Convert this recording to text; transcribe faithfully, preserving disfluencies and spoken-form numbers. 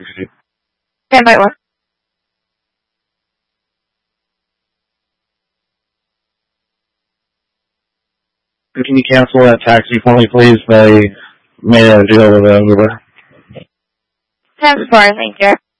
Stand by one. Can you cancel that taxi for me, please? They made a deal with the Uber. That's fine, thank you.